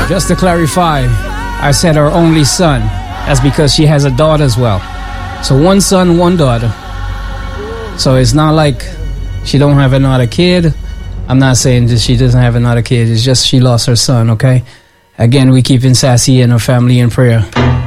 Just to clarify, I said her only son. That's because she has a daughter as well. So one son, one daughter. So it's not like she don't have another kid. I'm not saying that she doesn't have another kid. It's just she lost her son, okay? Again, we keeping Sassy and her family in prayer.